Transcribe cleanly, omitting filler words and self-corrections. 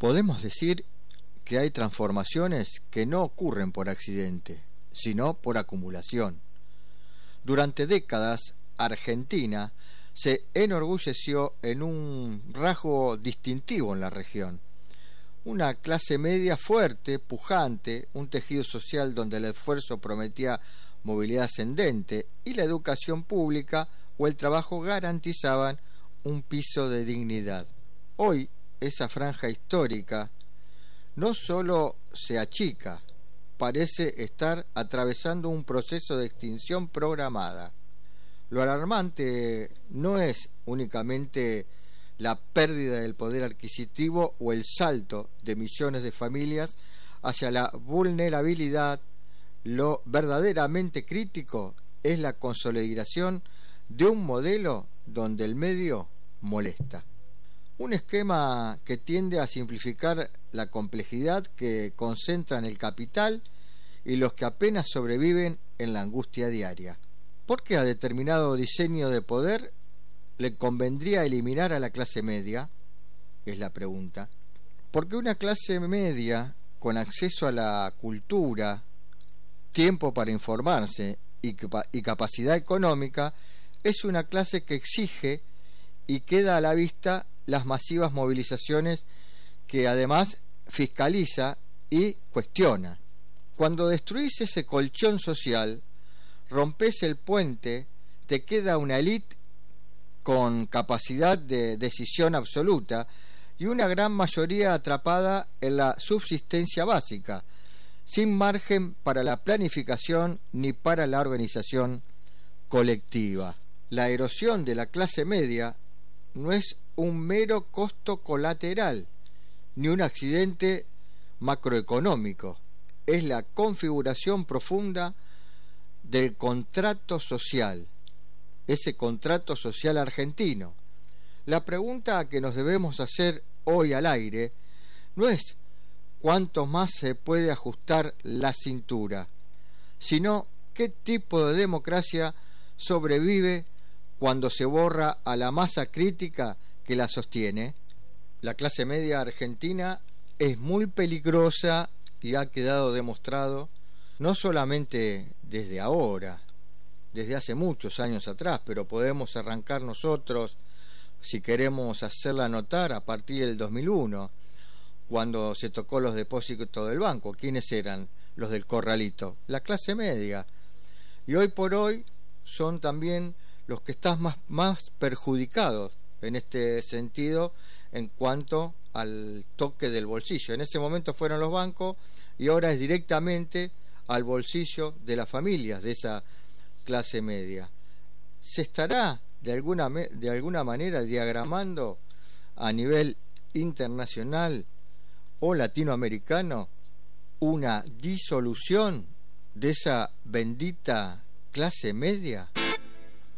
Podemos decir que hay transformaciones que no ocurren por accidente, sino por acumulación. Durante décadas, Argentina se enorgulleció en un rasgo distintivo en la región. Una clase media fuerte, pujante, un tejido social donde el esfuerzo prometía movilidad ascendente y la educación pública o el trabajo garantizaban un piso de dignidad. Hoy, esa franja histórica no solo se achica, parece estar atravesando un proceso de extinción programada. Lo alarmante no es únicamente la pérdida del poder adquisitivo o el salto de millones de familias hacia la vulnerabilidad. Lo verdaderamente crítico es la consolidación de un modelo donde el medio molesta. Un esquema que tiende a simplificar la complejidad que concentran el capital y los que apenas sobreviven en la angustia diaria. ¿Por qué a determinado diseño de poder le convendría eliminar a la clase media? Es la pregunta. Porque una clase media con acceso a la cultura, tiempo para informarse y capacidad económica es una clase que exige y queda a la vista las masivas movilizaciones que además fiscaliza y cuestiona. Cuando destruís ese colchón social, rompés el puente, te queda una élite con capacidad de decisión absoluta y una gran mayoría atrapada en la subsistencia básica, sin margen para la planificación ni para la organización colectiva. La erosión de la clase media no es un mero costo colateral ni un accidente macroeconómico, es la configuración profunda del contrato social, ese contrato social argentino. La pregunta que nos debemos hacer hoy al aire no es cuánto más se puede ajustar la cintura, sino qué tipo de democracia sobrevive cuando se borra a la masa crítica que la sostiene. La clase media argentina es muy peligrosa y ha quedado demostrado no solamente desde ahora, desde hace muchos años atrás, pero podemos arrancar nosotros, si queremos hacerla notar, a partir del 2001, cuando se tocó los depósitos del banco. ¿Quiénes eran los del corralito? La clase media. Y hoy por hoy son también los que están más perjudicados en este sentido en cuanto al toque del bolsillo. En ese momento fueron los bancos y ahora es directamente al bolsillo de las familias de esa clase media. ¿Se estará de alguna manera diagramando a nivel internacional o latinoamericano una disolución de esa bendita clase media?